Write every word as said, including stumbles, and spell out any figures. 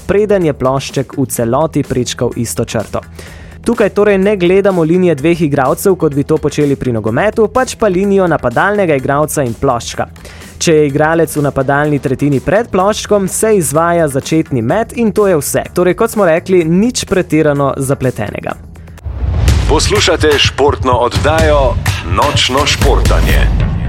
preden je plošček v celoti prečkal isto črto. Tukaj torej ne gledamo linije dveh igralcev, kot bi to počeli pri nogometu, pač pa linijo napadalnega igralca in ploščka. Če je igralec v napadalni tretjini pred ploščkom, se izvaja začetni met in to je vse. Torej, kot smo rekli, nič pretirano zapletenega. Poslušate športno oddajo Nočno športanje.